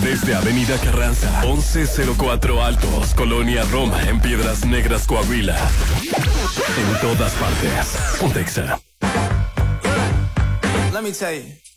Desde Avenida Carranza, 1104 Altos, Colonia Roma, en Piedras Negras, Coahuila. En todas partes. Pontexa. Let me tell you.